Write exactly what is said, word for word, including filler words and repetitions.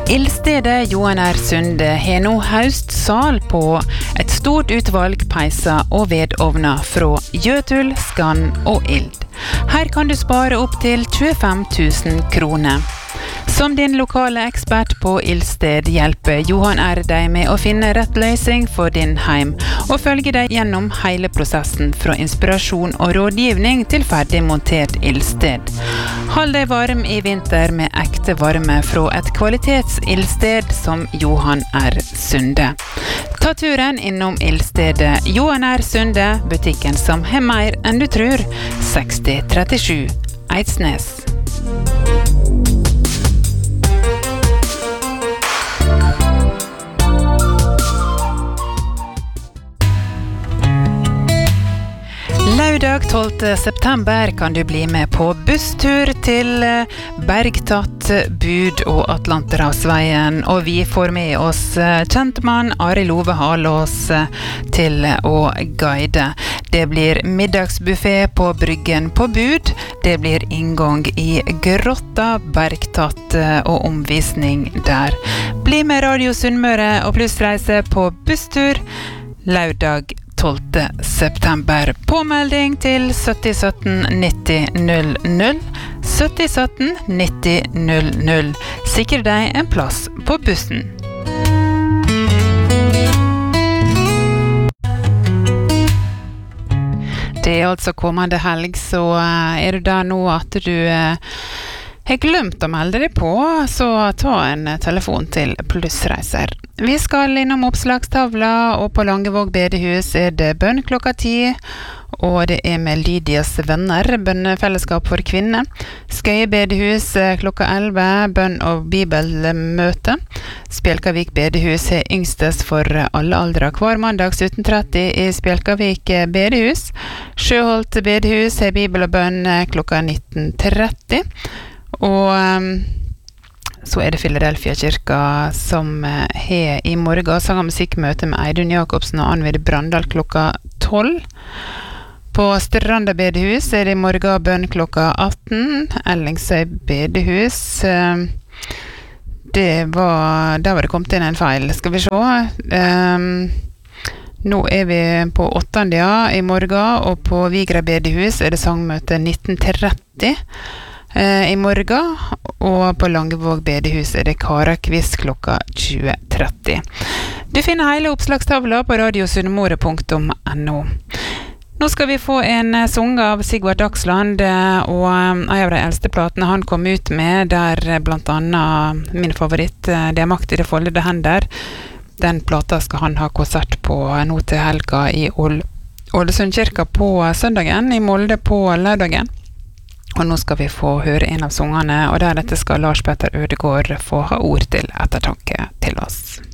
Ildstedet Johan R. Sunde har nå høstsal på et stort utvalg peiser og vedovner fra Jøtul, Skann og Ild. Her kan du spare opp til tjuefem tusen kroner. Som din lokale ekspert på Ildsted hjelper Johan R. deg med å finne rett løsning for din heim, og følge deg gjennom hele prosessen fra inspirasjon og rådgivning til ferdig montert Ildsted. Hold deg varm i vinter med ekte varme fra et kvalitets-ildsted som Johan R. Sunde. Ta turen innom Ildstedet Johan R. Sunde, butikken som har mer enn du tror, seksti trettisju Eidsnes. Lørdag tolvte september kan du bli med på busstur til Bergtatt, Bud og Atlanterhavsveien, og vi får med oss kjentmann Arild Ove Halås til å guide. Det blir middagsbuffet på Bryggen på Bud, det blir inngang i Grotta, Bergtatt og omvisning der. Bli med Radio Sunnmøre og plussreise på busstur lørdag tolvte september. Påmelding til sytti sytten nitti null null. sytti sytten nitti null null. Sikre deg en plass på bussen. Det er altså kommende helg, så er du der nå at du har glemt å melde deg på, så ta en telefon til Plussreiser. Vi skal innom oppslagstavla, og på Langevåg bedehus er det bønn klokka ti, og det er med Lydias venner, bønnefellesskap for kvinner. Skøye bedehus klokka elleve, bønn og bibelmøte. Spjelkavik bedehus er yngstes for alle aldre hver mandag sytten tretti i Spjelkavik bedehus. Sjøholt bedehus er bibel og bønn klokka nitten tretti. Og um, så er det Philadelphia kirka som uh, har i morgen sang- og musikkmøte med Eidun Jakobsen og Anvide Brandal klokka tolv. På Stranda bedehus er det i morgen bønn klokka atten. Ellingsøy bedehus, uh, det var, der var det kommet inn en feil, skal vi se. Um, nå er vi på åttende ja, i morgen, og på Vigra bedehus er det sangmøte nitten tretti. I morgen, og på Langevåg bedehus er det Karakviss klokka tjue tretti. Du finner hele oppslagstavla på radiosunnmøre punktum no. Nå skal vi få en sang av Sigvard Dagsland, og en av de eldste platene han kom ut med, der blant annet min favoritt, Det er makt i det foldede hender. Den plata skal han ha konsert på nå til helga i Ålesund kirka på søndagen, i Molde på lørdagen. Og nå skal vi få høre en av sangene, og der dette skal Lars Petter Ødegård få ha ord til ettertanke til oss.